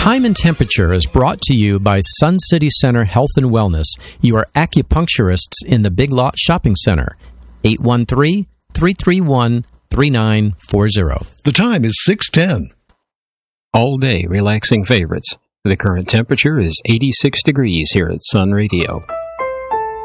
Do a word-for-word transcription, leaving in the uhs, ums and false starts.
Time and Temperature is brought to you by Sun City Center Health and Wellness, your acupuncturists in the Big Lot Shopping Center. eight one three, three three one, three nine four zero. The time is six ten. All day relaxing favorites. The current temperature is eighty-six degrees here at Sun Radio.